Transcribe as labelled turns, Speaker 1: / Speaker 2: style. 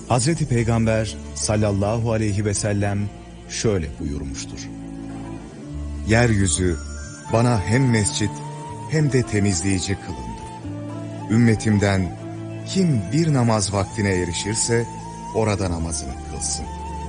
Speaker 1: Hazreti Peygamber sallallahu aleyhi ve sellem şöyle buyurmuştur. Yeryüzü bana hem mescit hem de temizleyici kılındı. Ümmetimden kim bir namaz vaktine erişirse orada namazını kılsın.